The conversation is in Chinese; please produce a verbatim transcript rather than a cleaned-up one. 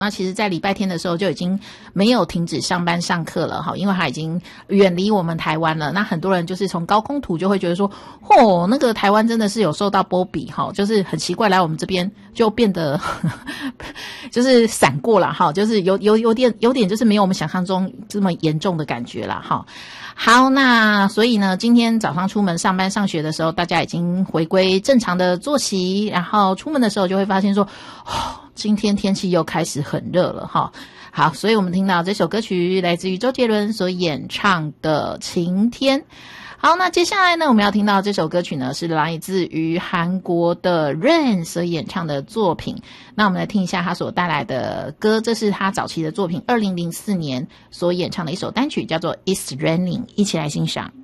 那其实在礼拜天的时候就已经没有停止上班上课了哈，因为它已经远离我们台湾了。那很多人就是从高空图就会觉得说，哦，那个台湾真的是有受到波比哈，就是很奇怪，来我们这边就变得呵呵就是闪过了哈，就是有有有点有点就是没有我们想象中这么严重的感觉啦哈。好，那所以呢，今天早上出门上班上学的时候，大家已经回归正常的作息，然后出门的时候就会发现说，哦，今天天气又开始很热了哈。好，所以我们听到这首歌曲来自于周杰伦所演唱的《晴天》。好，那接下来呢，我们要听到这首歌曲呢，是来自于韩国的 Rain 所演唱的作品。那我们来听一下他所带来的歌，这是他早期的作品，二零零四年所演唱的一首单曲，叫做 It's Raining， 一起来欣赏。